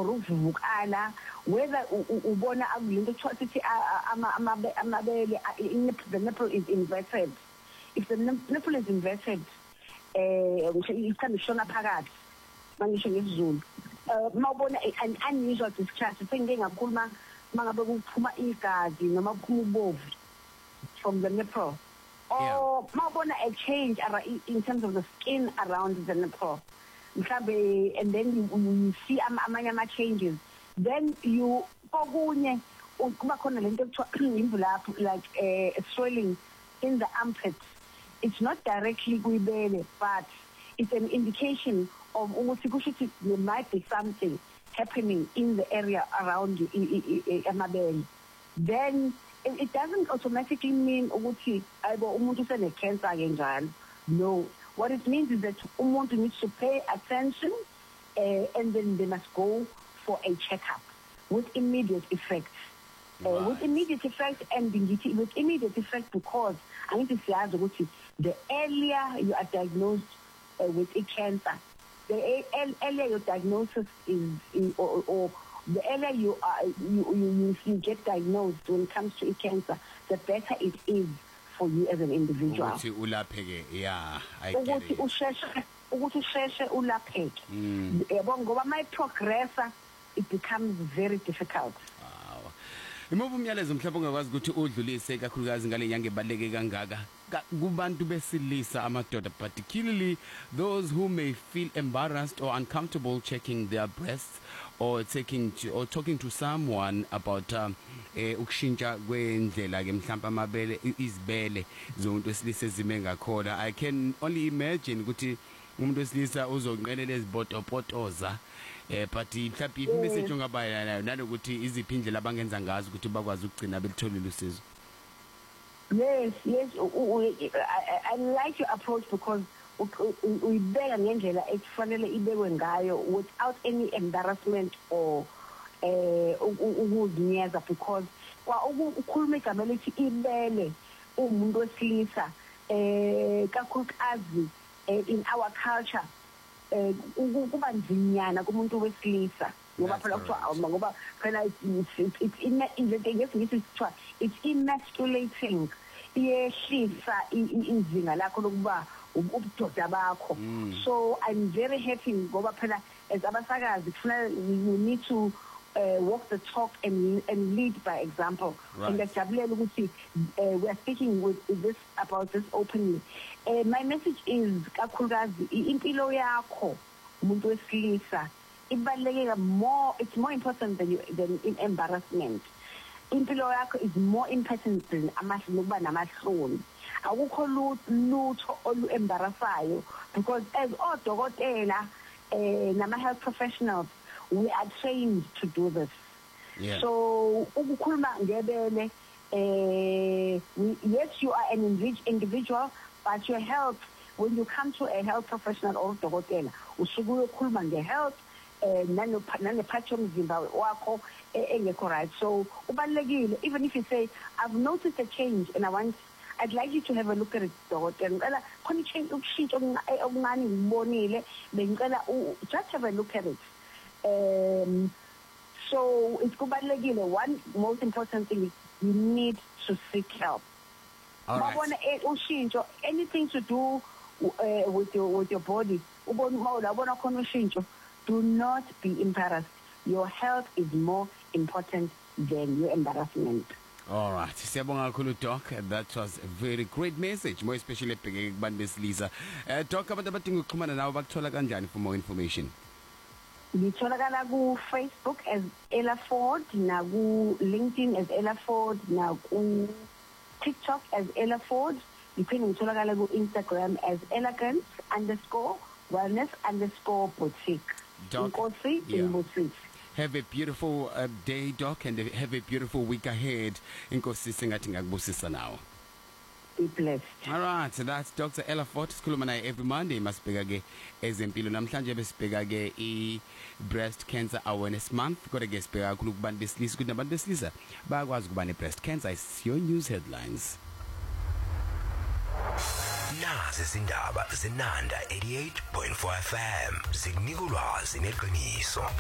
or uvuvukala, whether ubona into sithi amabele the nipple is inverted. If the nipple is inverted, ikhambishona phakathi mangisho ngesizulu. Mawubona an unusual discharge sengike ngakhuluma mangabe kuphuma igazi noma kuphuma ubovu from the nipple. Or mawubona a change in terms of the skin around the nipple. And then you see amanye changes. Then you okunye kuba khona lento ekuthiwa imvulaphu, like swelling in the armpits. It's not directly kuyibele, but it's an indication of ukuthi kusho there might be something happening in the area around amabele. Then it doesn't automatically mean ukuthi ayibo umuntu usene cancer ke njalo. No, what it means is that umuntu needs to pay attention, and then they must go for a checkup with immediate effect. With immediate effect, and with immediate effect, because I need to say the earlier you are diagnosed with a cancer, the earlier your diagnosis is, or the earlier you get diagnosed when it comes to a cancer, the better it is for you as an individual. Yeah, I get it. Usheshe ulapheke. Ngoba my progressor, it becomes very difficult. Imuphi umyalezo mhlawumbe ongakwazi ukuthi udlulise kakhulukazi ngale nyanga ebaleke kangaka kubantu besilisa amadoda, particularly those who may feel embarrassed or uncomfortable checking their breasts or talking to someone about ukushintsha kwendlela ke mhlawumbe amabele izibele zonke wesilisa ezime ngakhona? I can only imagine ukuthi umuntu wesilisa uzonqelela ezibotopotoza, but mhlawumbe imessage ongabaya nayo nalokuthi iziphi indlela abangenza ngazo ukuthi bakwazi ukugcina belitholile usizo. Yes, I like your approach because uyibeka ngendlela ekufanele ibekwe ngayo without any embarrassment or ukuzinyeza, because kwa ukukhuluma igama elithi ibele umuntu wesilisa kakhulukazi in our culture kuba nzinyana kumuntu wesilisa ngoba phela kuthiwa ngoba phela it's emasculating, iyehlisa izinga lakho lokuba ubudoda bakho. So I'm very happy ngoba phela as abasakazi you need to walk the talk and lead by example. And ngajabulela ukuthi we are speaking with this about this openly. My message is kakhulukazi impilo yakho umuntu wesilisa ibaluleke more, it's more important than in embarrassment. Impilo yakho is more important than nokuba namahloni. Akukho lutho olu-embarrassayo, because as odokotela nama health professionals, we are trained to do this. So ukukhuluma ngebele, yes, you are an individual, but your health, when you come to a health professional or dokotela, usuke uyokhuluma nge-health nanephathi yomzimba wakho engekho right. So ubalulekile, even if you say I've noticed a change and I'd like you to have a look at it, dokotela. Ngicela khona ukushintsha okuncane ngibonile, bengicela just have a look at it. So it's kubalulekile. One most important thing is you need to seek help. Ushintsho, anything to do with your body, do not be embarrassed. Your health is more important than your embarrassment. All right, siyabonga kakhulu Doc. That was a very great message, more especially ebheke kubantu besilisa. Doc, abantu abadinga ukuxhumana nawe bakuthola kanjani for more information? Ngitholakala ku Facebook as Ella Ford, na ku LinkedIn as Ella Ford, na ku TikTok as Ella Ford. Iphinde ngitholakala ku Instagram as elegance_wellness_boutique. Doc, boutique. Have a beautiful day, Doc, and have a beautiful week ahead. Inkosi singathi ngakubusisa nawe. Be blessed. All right, so that's Dr. Ella Ford. Sikhuluma naye every Monday. Masibheka ke ezempilo. Namhlanje besibheka ke i-breast cancer awareness month. Kodwa ke sibheka kakhulu kubantu besilisa ukuthi nabantu besilisa bayakwazi ukuba ne-breast cancer. It's your news headlines. Nazi izindaba zenanda 88.4 FM zikunika ulwazi neqiniso.